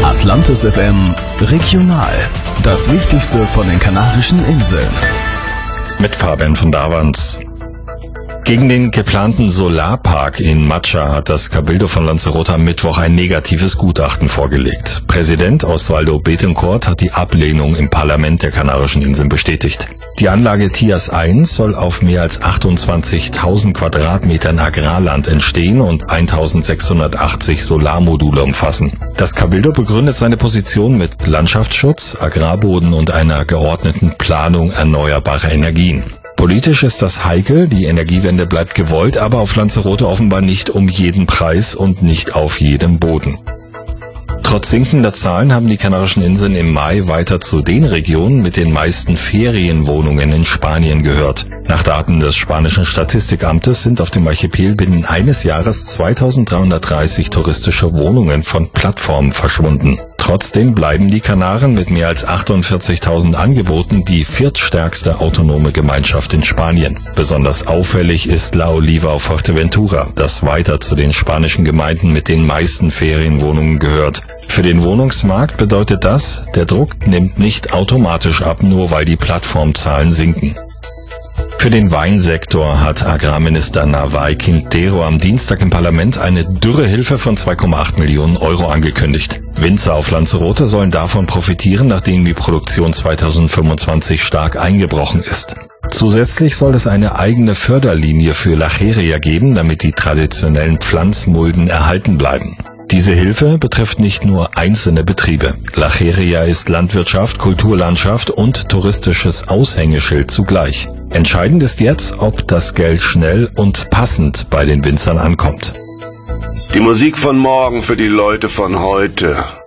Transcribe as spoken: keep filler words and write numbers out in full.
Atlantis F M Regional. Das Wichtigste von den Kanarischen Inseln. Mit Fabian von Davans. Gegen den geplanten Solarpark in Macha hat das Cabildo von Lanzarote am Mittwoch ein negatives Gutachten vorgelegt. Präsident Osvaldo Betancourt hat die Ablehnung im Parlament der Kanarischen Inseln bestätigt. Die Anlage Tias eins soll auf mehr als achtundzwanzigtausend Quadratmetern Agrarland entstehen und eintausendsechshundertachtzig Solarmodule umfassen. Das Cabildo begründet seine Position mit Landschaftsschutz, Agrarboden und einer geordneten Planung erneuerbarer Energien. Politisch ist das heikel, die Energiewende bleibt gewollt, aber auf Lanzarote offenbar nicht um jeden Preis und nicht auf jedem Boden. Trotz sinkender Zahlen haben die Kanarischen Inseln im Mai weiter zu den Regionen mit den meisten Ferienwohnungen in Spanien gehört. Nach Daten des spanischen Statistikamtes sind auf dem Archipel binnen eines Jahres zweitausenddreihundertdreißig touristische Wohnungen von Plattformen verschwunden. Trotzdem bleiben die Kanaren mit mehr als achtundvierzigtausend Angeboten die viertstärkste autonome Gemeinschaft in Spanien. Besonders auffällig ist La Oliva auf Fuerteventura, das weiter zu den spanischen Gemeinden mit den meisten Ferienwohnungen gehört. Für den Wohnungsmarkt bedeutet das, der Druck nimmt nicht automatisch ab, nur weil die Plattformzahlen sinken. Für den Weinsektor hat Agrarminister Navay Quintero am Dienstag im Parlament eine Dürrehilfe von zwei Komma acht Millionen Euro angekündigt. Winzer auf Lanzarote sollen davon profitieren, nachdem die Produktion zweitausendfünfundzwanzig stark eingebrochen ist. Zusätzlich soll es eine eigene Förderlinie für Lacheria geben, damit die traditionellen Pflanzmulden erhalten bleiben. Diese Hilfe betrifft nicht nur einzelne Betriebe. Lacheria ist Landwirtschaft, Kulturlandschaft und touristisches Aushängeschild zugleich. Entscheidend ist jetzt, ob das Geld schnell und passend bei den Winzern ankommt. Die Musik von morgen für die Leute von heute.